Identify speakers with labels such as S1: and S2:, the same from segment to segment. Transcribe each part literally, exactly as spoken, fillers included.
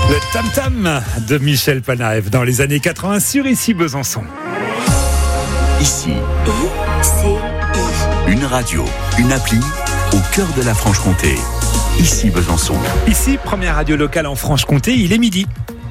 S1: Le Tam Tam de Michel Polnareff dans les années quatre-vingts sur Ici Besançon.
S2: Ici,
S3: I C I.
S2: une radio, une appli au cœur de la Franche-Comté. Ici Besançon.
S1: Ici, première radio locale en Franche-Comté, il est midi.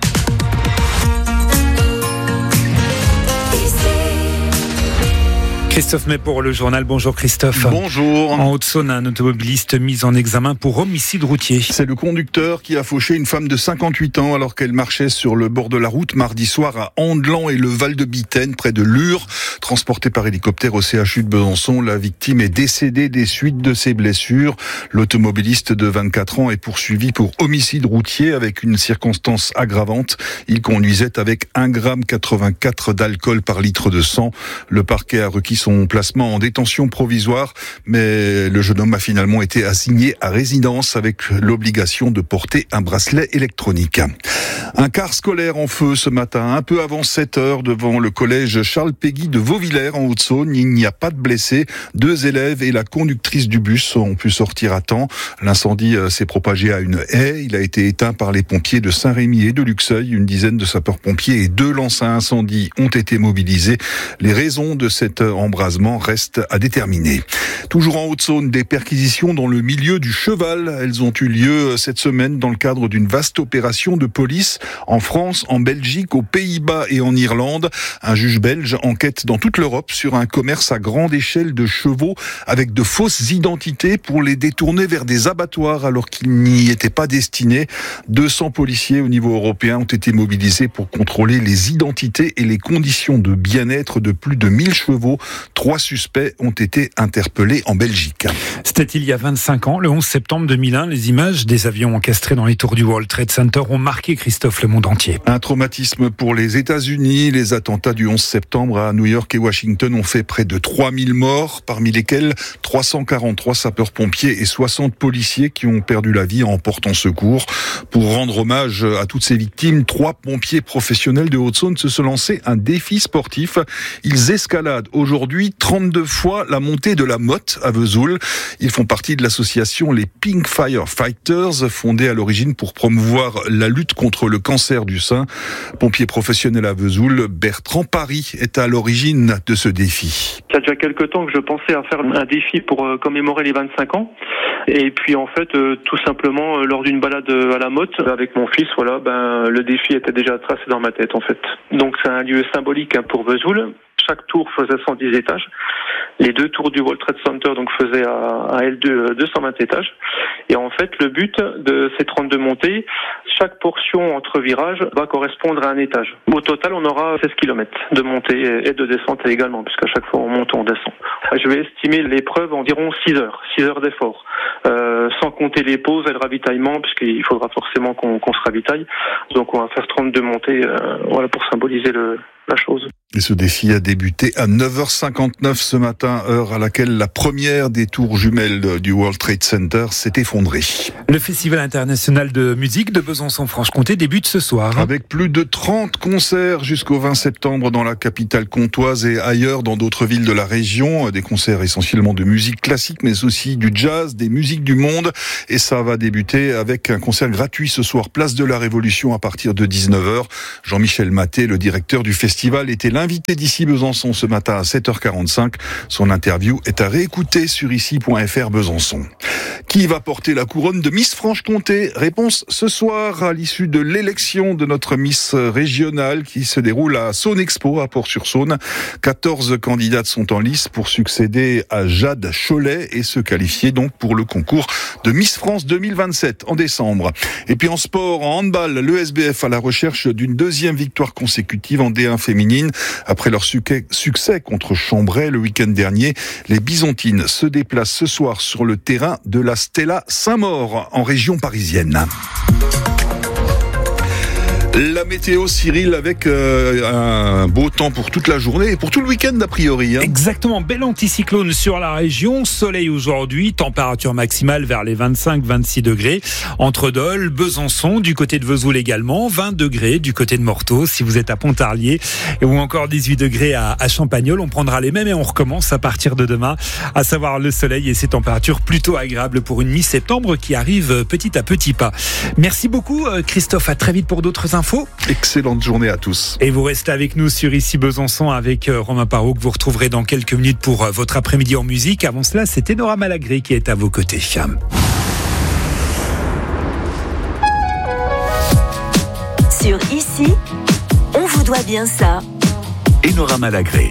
S1: Christophe May pour le journal. Bonjour Christophe.
S4: Bonjour.
S1: En Haute-Saône, un automobiliste mis en examen pour homicide routier.
S4: C'est le conducteur qui a fauché une femme de cinquante-huit ans alors qu'elle marchait sur le bord de la route mardi soir à Andelan et le Val de Bitaine, près de Lure. Transportée par hélicoptère au C H U de Besançon, la victime est décédée des suites de ses blessures. L'automobiliste de vingt-quatre ans est poursuivi pour homicide routier avec une circonstance aggravante. Il conduisait avec un virgule quatre-vingt-quatre grammes d'alcool par litre de sang. Le parquet a requis son placement en détention provisoire, mais le jeune homme a finalement été assigné à résidence avec l'obligation de porter un bracelet électronique. Un car scolaire en feu ce matin, un peu avant sept heures, devant le collège Charles Péguy de Vauvillers en Haute-Saône. Il n'y a pas de blessés. Deux élèves et la conductrice du bus ont pu sortir à temps. L'incendie s'est propagé à une haie. Il a été éteint par les pompiers de Saint-Rémy et de Luxeuil. Une dizaine de sapeurs-pompiers et deux lances à incendie ont été mobilisés. Les raisons de cet embrasement restent à déterminer. Toujours en Haute-Saône, des perquisitions dans le milieu du cheval. Elles ont eu lieu cette semaine dans le cadre d'une vaste opération de police en France, en Belgique, aux Pays-Bas et en Irlande. Un juge belge enquête dans toute l'Europe sur un commerce à grande échelle de chevaux avec de fausses identités pour les détourner vers des abattoirs alors qu'ils n'y étaient pas destinés. deux cents policiers au niveau européen ont été mobilisés pour contrôler les identités et les conditions de bien-être de plus de mille chevaux. Trois suspects ont été interpellés en Belgique.
S1: C'était il y a vingt-cinq ans, le onze septembre deux mille un. Les images des avions encastrés dans les tours du World Trade Center ont marqué, Christophe, le monde entier.
S4: Un traumatisme pour les États-Unis. Les attentats du onze septembre à New York et Washington ont fait près de trois mille morts, parmi lesquels trois cent quarante-trois sapeurs-pompiers et soixante policiers qui ont perdu la vie en portant secours. Pour rendre hommage à toutes ces victimes, trois pompiers professionnels de Haute-Saône se sont lancés un défi sportif. Ils escaladent aujourd'hui trente-deux fois la montée de la Motte à Vesoul. Ils font partie de l'association les Pink Fire Fighters, fondée à l'origine pour promouvoir la lutte contre le cancer du sein. Pompier professionnel à Vesoul, Bertrand Paris est à l'origine de ce défi.
S5: Ça fait déjà quelques temps que je pensais à faire un défi pour euh, commémorer les vingt-cinq ans. Et puis en fait, euh, tout simplement, euh, lors d'une balade à la Motte avec mon fils, voilà, ben le défi était déjà tracé dans ma tête en fait. Donc c'est un lieu symbolique hein, pour Vesoul. Chaque tour faisait cent dix étages. Les deux tours du World Trade Center donc faisaient à, à L deux deux cent vingt étages. Et en fait, le but de ces trente-deux montées, chaque portion entre virages va correspondre à un étage. Au total, on aura seize kilomètres de montée et de descente également, puisqu'à chaque fois on monte ou on descend. Je vais estimer l'épreuve environ six heures, six heures d'effort, euh, sans compter les pauses et le ravitaillement, puisqu'il faudra forcément qu'on, qu'on se ravitaille. Donc on va faire trente-deux montées, euh, voilà, pour symboliser le, la chose.
S4: Et ce défi a débuté à neuf heures cinquante-neuf ce matin, heure à laquelle la première des tours jumelles du World Trade Center s'est effondrée.
S1: Le Festival international de musique de Besançon-Franche-Comté débute ce soir.
S4: Avec plus de trente concerts jusqu'au vingt septembre dans la capitale comtoise et ailleurs dans d'autres villes de la région. Des concerts essentiellement de musique classique, mais aussi du jazz, des musiques du monde. Et ça va débuter avec un concert gratuit ce soir, place de la Révolution à partir de dix-neuf heures. Jean-Michel Maté, le directeur du festival, était l'invité d'Ici Besançon ce matin à sept heures quarante-cinq. Son interview est à réécouter sur ici point f r Besançon. Qui va porter la couronne de Miss Franche-Comté? Réponse ce soir à l'issue de l'élection de notre Miss régionale qui se déroule à Saône Expo à Port-sur-Saône. quatorze candidates sont en lice pour succéder à Jade Cholet et se qualifier donc pour le concours de Miss France deux mille vingt-sept en décembre. Et puis en sport, en handball, l'E S B F à la recherche d'une deuxième victoire consécutive en D un féminine. Après leur succès contre Chambray le week-end dernier, les Byzantines se déplacent ce soir sur le terrain de la Stella Saint-Maur en région parisienne. La météo, Cyril, avec euh, un beau temps pour toute la journée et pour tout le week-end a priori. Hein.
S1: Exactement, bel anticyclone sur la région, soleil aujourd'hui, température maximale vers les vingt-cinq à vingt-six degrés, entre Dole, Besançon, du côté de Vesoul également, vingt degrés du côté de Morteau, si vous êtes à Pontarlier, ou encore dix-huit degrés à, à Champagnole. On prendra les mêmes et on recommence à partir de demain, à savoir le soleil et ces températures plutôt agréables pour une mi-septembre qui arrive petit à petit pas. Merci beaucoup Christophe, à très vite pour d'autres infos.
S4: Excellente journée à tous.
S1: Et vous restez avec nous sur Ici Besançon avec Romain Parot que vous retrouverez dans quelques minutes pour votre après-midi en musique. Avant cela, c'est Enora Malagré qui est à vos côtés.
S3: Sur Ici, on vous doit bien ça.
S2: Enora Malagré.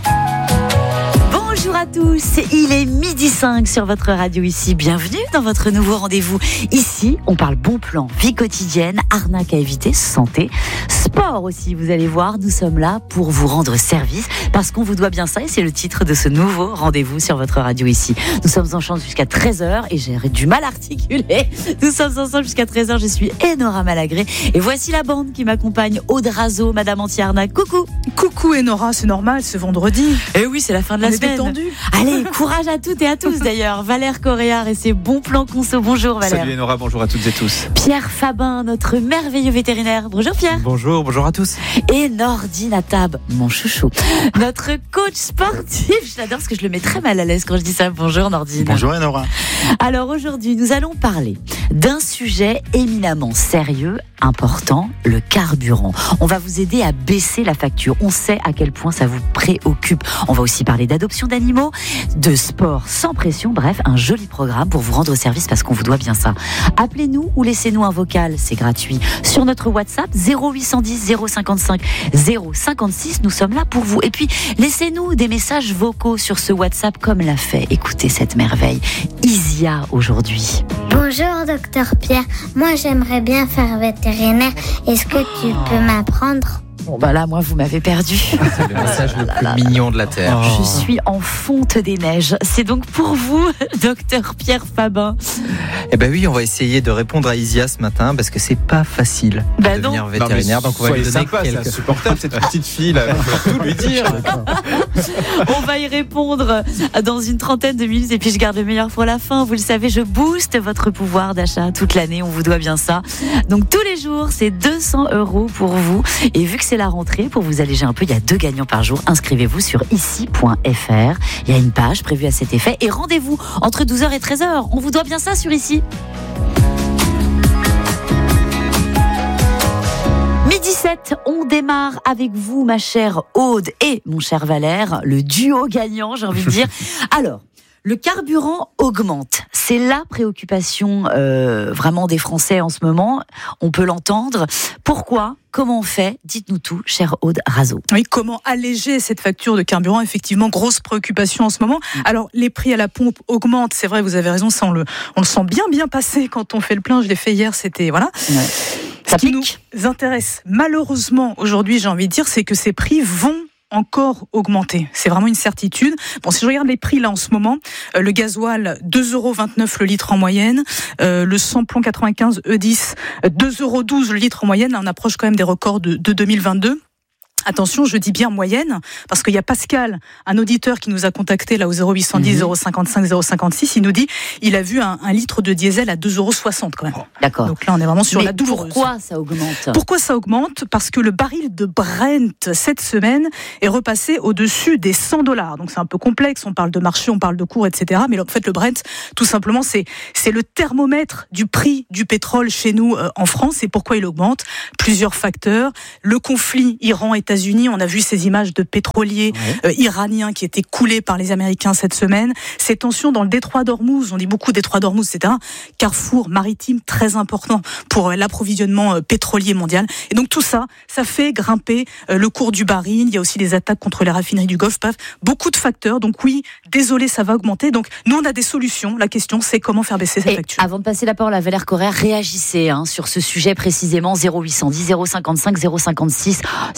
S3: Bonjour à tous, il est midi cinq sur votre radio Ici. Bienvenue dans votre nouveau rendez-vous. Ici, on parle bon plan, vie quotidienne, arnaque à éviter, santé, sport aussi. Vous allez voir, nous sommes là pour vous rendre service parce qu'on vous doit bien ça et c'est le titre de ce nouveau rendez-vous sur votre radio Ici. Nous sommes ensemble jusqu'à treize heures et j'ai du mal à articuler. Nous sommes ensemble jusqu'à treize heures. Je suis Enora Malagré et voici la bande qui m'accompagne. Aude Razo, Madame Anti-Arnaque. Coucou.
S6: Coucou Enora, c'est normal, c'est vendredi.
S3: Eh oui, c'est la fin de la
S6: on
S3: semaine.
S6: Détendu.
S3: Allez, courage à toutes et à tous d'ailleurs. Valère Coréard et ses bons plans conso. Bonjour Valère.
S7: Salut Enora, bonjour à toutes et tous.
S3: Pierre Fabin, notre merveilleux vétérinaire. Bonjour Pierre.
S7: Bonjour, bonjour à tous.
S3: Et Nordine Atab, mon chouchou, notre coach sportif. Je l'adore parce que je le mets très mal à l'aise quand je dis ça. Bonjour Nordine.
S7: Bonjour Enora.
S3: Alors aujourd'hui, nous allons parler d'un sujet éminemment sérieux, important, le carburant. On va vous aider à baisser la facture. On sait à quel point ça vous préoccupe. On va aussi parler d'adoption d'animaux, de sport sans pression, bref, un joli programme pour vous rendre service parce qu'on vous doit bien ça. Appelez-nous ou laissez-nous un vocal, c'est gratuit. Sur notre WhatsApp, zéro huit cent dix zéro cinquante-cinq zéro cinquante-six, nous sommes là pour vous. Et puis, laissez-nous des messages vocaux sur ce WhatsApp comme l'a fait, écoutez cette merveille, Isia aujourd'hui.
S8: Bonjour docteur Pierre, moi j'aimerais bien faire vétérinaire, est-ce que tu peux m'apprendre ?
S3: Bon bah là, moi, vous m'avez perdu.
S7: C'est le message le plus mignon de la Terre.
S3: Oh. Je suis en fonte des neiges. C'est donc pour vous, docteur Pierre Fabin.
S7: Eh ben oui, on va essayer de répondre à Isia ce matin parce que c'est pas facile
S3: bah
S7: de devenir
S3: non.
S7: vétérinaire.
S9: Non,
S7: donc on va lui donner
S9: sympa,
S7: quelques...
S9: c'est insupportable cette petite fille là. Il faut tout lui dire.
S3: On va y répondre dans une trentaine de minutes et puis je garde le meilleur pour la fin. Vous le savez, je booste votre pouvoir d'achat toute l'année. On vous doit bien ça. Donc tous les jours, c'est deux cents euros pour vous. Et vu que c'est la rentrée, pour vous alléger un peu, il y a deux gagnants par jour. Inscrivez-vous sur ici point f r. Il y a une page prévue à cet effet. Et rendez-vous entre douze heures et treize heures. On vous doit bien ça sur Ici. midi sept, on démarre avec vous, ma chère Aude et mon cher Valère, le duo gagnant, j'ai envie de dire. Alors, le carburant augmente. C'est la préoccupation euh, vraiment des Français en ce moment. On peut l'entendre. Pourquoi ? Comment on fait ? Dites-nous tout, chère Aude Razo.
S6: Oui, comment alléger cette facture de carburant ? Effectivement, grosse préoccupation en ce moment. Alors, les prix à la pompe augmentent. C'est vrai, vous avez raison, ça on le, on le sent bien bien passer quand on fait le plein. Je l'ai fait hier, c'était... voilà.
S3: Ouais. Ça
S6: Ce qui
S3: pique.
S6: nous intéresse malheureusement aujourd'hui, j'ai envie de dire, c'est que ces prix vont encore augmenter. C'est vraiment une certitude. Bon, si je regarde les prix là en ce moment, euh, le gasoil, deux euros vingt-neuf le litre en moyenne, euh, le samplon quatre-vingt-quinze E dix, deux euros douze le litre en moyenne. Là, on approche quand même des records de, de deux mille vingt-deux. Attention, je dis bien moyenne, parce qu'il y a Pascal, un auditeur qui nous a contacté là au zéro huit cent dix zéro cinquante-cinq zéro cinquante-six, il nous dit il a vu un, un litre de diesel à deux euros soixante quand même.
S3: D'accord.
S6: Donc là, on est vraiment sur
S3: Mais
S6: la douloureuse.
S3: pourquoi ça augmente ?
S6: Pourquoi ça augmente ? Parce que le baril de Brent, cette semaine, est repassé au-dessus des cent dollars. Donc c'est un peu complexe, on parle de marché, on parle de cours, et cetera. Mais en fait, le Brent, tout simplement, c'est, c'est le thermomètre du prix du pétrole chez nous euh, en France. Et pourquoi il augmente ? Plusieurs facteurs. Le conflit Iran-États-Unis, on a vu ces images de pétroliers ouais. euh, iraniens qui étaient coulés par les Américains cette semaine. Ces tensions dans le détroit d'Ormuz, on dit beaucoup détroit d'Ormuz, et cetera. Carrefour maritime très important pour euh, l'approvisionnement euh, pétrolier mondial. Et donc tout ça, ça fait grimper euh, le cours du baril. Il y a aussi des attaques contre les raffineries du Golfe. Bref, beaucoup de facteurs. Donc oui, désolé, ça va augmenter. Donc nous, on a des solutions. La question, c'est comment faire baisser cette
S3: Et
S6: facture.
S3: Avant de passer la parole à Valère Coréard, réagissez hein, sur ce sujet précisément. Zéro huit cent dix zéro cinquante-cinq zéro cinquante-six. Si vous avez envie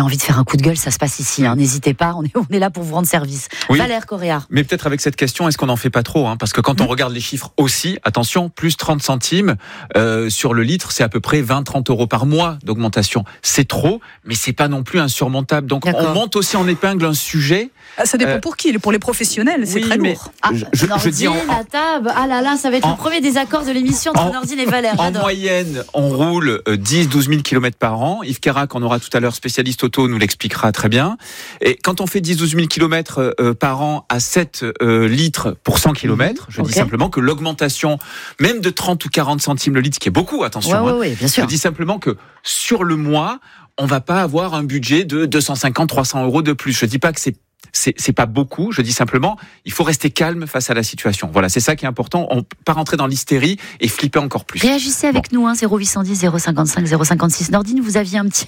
S3: envie de faire un coup de gueule, ça se passe ici. Hein. N'hésitez pas, on est, on est là pour vous rendre service.
S10: Oui.
S3: Valère Correa.
S10: Mais peut-être avec cette question, est-ce qu'on n'en fait pas trop, hein? Parce que quand on regarde les chiffres aussi, attention, plus trente centimes euh, sur le litre, c'est à peu près vingt à trente euros par mois d'augmentation. C'est trop, mais c'est pas non plus insurmontable. Donc
S3: D'accord.
S10: on monte aussi en épingle un sujet.
S6: Ah, ça dépend
S10: Euh,
S6: pour qui. Pour les professionnels, c'est
S10: oui,
S6: très
S10: mais
S6: lourd.
S3: Ah,
S10: je, je, je
S3: Nordine,
S10: dis en, en-
S3: la table. Ah là là, ça va être
S10: en-
S3: le premier désaccord de l'émission entre
S10: en-
S3: Nordine et Valère.
S10: En
S3: J'adore.
S10: moyenne, on roule dix à douze mille kilomètres par an. Yves Carac, on aura tout à l'heure, spécialiste auto, nous l'expliquera très bien. Et quand on fait dix à douze mille kilomètres euh, par an à sept euh, litres pour cent kilomètres, je
S3: Ok.
S10: dis simplement que l'augmentation, même de trente ou quarante centimes le litre, ce qui est beaucoup, attention,
S3: Ouais, ouais,
S10: hein,
S3: ouais, bien
S10: je
S3: sûr.
S10: dis simplement que sur le mois, on va pas avoir un budget de deux cent cinquante à trois cents euros de plus. Je dis pas que c'est C'est, c'est pas beaucoup, je dis simplement, il faut rester calme face à la situation. Voilà, c'est ça qui est important. On peut pas rentrer dans l'hystérie et flipper encore plus.
S3: Réagissez avec nous, hein, zéro huit cent dix, zéro cinquante-cinq, zéro cinquante-six. Nordine, vous aviez un petit...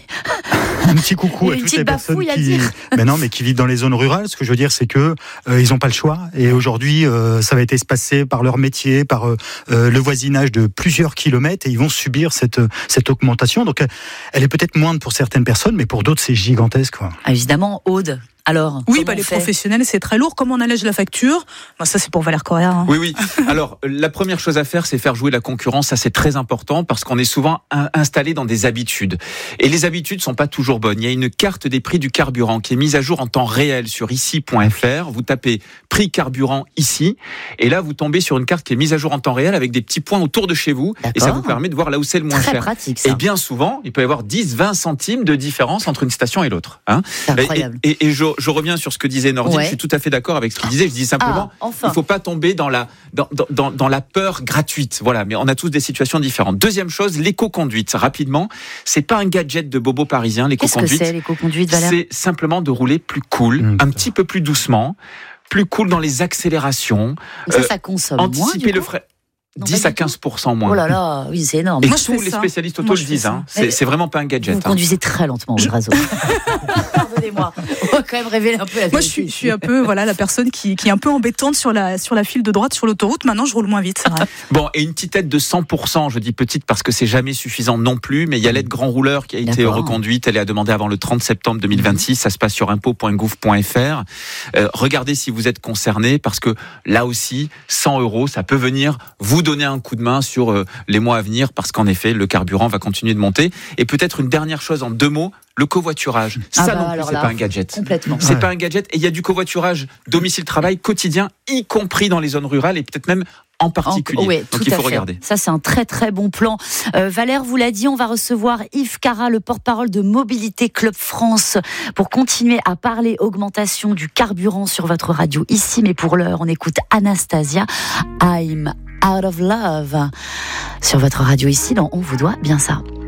S11: Un petit coucou à
S3: Une
S11: toutes
S3: petite
S11: les personnes
S3: bafouille à
S11: qui,
S3: dire.
S11: mais non, mais qui vivent dans les zones rurales. Ce que je veux dire, c'est que euh, ils n'ont pas le choix. Et aujourd'hui, euh, ça va être espacé par leur métier, par euh, euh, le voisinage de plusieurs kilomètres, et ils vont subir cette cette augmentation. Donc, elle est peut-être moindre pour certaines personnes, mais pour d'autres, c'est gigantesque, quoi.
S3: Ah, évidemment, Aude. Alors,
S6: Oui,
S3: comment
S6: bah,
S3: on
S6: les
S3: fait
S6: professionnels, c'est très lourd. Comment on allège la facture? Bah, ça, c'est pour Valère Correa. Hein.
S10: Oui, oui. Alors, la première chose à faire, c'est faire jouer la concurrence. Ça, c'est très important parce qu'on est souvent in- installé dans des habitudes. Et les habitudes sont pas toujours bonnes. Il y a une carte des prix du carburant qui est mise à jour en temps réel sur ici point f r. Vous tapez prix carburant ici. Et là, vous tombez sur une carte qui est mise à jour en temps réel avec des petits points autour de chez vous.
S3: D'accord.
S10: Et ça vous permet de voir là où c'est le moins
S3: Très
S10: cher.
S3: pratique, ça.
S10: Et bien souvent, il peut y avoir dix, vingt centimes de différence entre une station et l'autre. Hein.
S3: C'est incroyable.
S10: Et, et, et je, je reviens sur ce que disait Nordine.
S3: Ouais.
S10: Je suis tout à fait d'accord avec ce qu'il disait. Je dis simplement,
S3: Ah, enfin.
S10: il faut pas tomber dans la dans, dans, dans, dans la peur gratuite. Voilà, mais on a tous des situations différentes. Deuxième chose, l'éco-conduite. Rapidement, c'est pas un gadget de bobo parisien.
S3: Qu'est-ce que
S10: L'éco-conduite,
S3: c'est, l'éco-conduite, Valère?
S10: c'est simplement de rouler plus cool,
S11: Mmh,
S10: un petit peu plus doucement, plus cool dans les accélérations.
S3: Ça,
S10: euh,
S3: ça consomme moins,
S10: anticiper
S3: du
S10: le
S3: coup
S10: frais.
S3: Non,
S10: dix
S3: pas
S10: à
S3: du tout.
S10: quinze pour cent moins.
S3: Oh là là, oui, c'est énorme.
S10: Et
S6: Moi, je
S10: tous
S6: fais
S10: les
S6: ça.
S10: spécialistes auto
S6: Moi,
S10: le
S6: je fais
S10: disent.
S6: ça.
S10: Hein. C'est, c'est vraiment pas un gadget.
S3: Vous
S10: hein.
S3: conduisez très lentement, Aude Razo. Pardonnez-moi. On va quand même révéler un peu la vérité.
S6: Moi, je suis, je suis un peu, voilà, la personne qui, qui est un peu embêtante sur la, sur la file de droite, sur l'autoroute. Maintenant, je roule moins vite, c'est vrai.
S10: Bon, et une petite aide de cent pour cent, je dis petite parce que c'est jamais suffisant non plus, mais il y a l'aide grand rouleur qui a été
S3: D'accord.
S10: reconduite, elle est à demander avant le trente septembre deux mille vingt-six, ça se passe sur impôt point gouv point f r. Euh, regardez si vous êtes concerné, parce que là aussi, cent euros, ça peut venir vous donner un coup de main sur euh, les mois à venir, parce qu'en effet, le carburant va continuer de monter. Et peut-être une dernière chose en deux mots, le covoiturage.
S3: Ah
S10: Ça
S3: bah
S10: non plus,
S3: alors
S10: c'est
S3: là,
S10: pas un gadget.
S3: Complètement.
S10: C'est
S11: Ouais.
S10: pas un gadget, et il y a du covoiturage domicile-travail quotidien, y compris dans les zones rurales, et peut-être même en particulier.
S3: En- ouais,
S10: Donc
S3: tout
S10: il
S3: à
S10: faut
S3: fait.
S10: regarder.
S3: Ça, c'est un très très bon plan. Euh, Valère vous l'a dit, on va recevoir Yves Cara, le porte-parole de Mobilité Club France, pour continuer à parler augmentation du carburant sur votre radio ici. Mais pour l'heure, on écoute Anastasia, I'm Out of Love, sur votre radio ici. Dans On vous doit bien ça.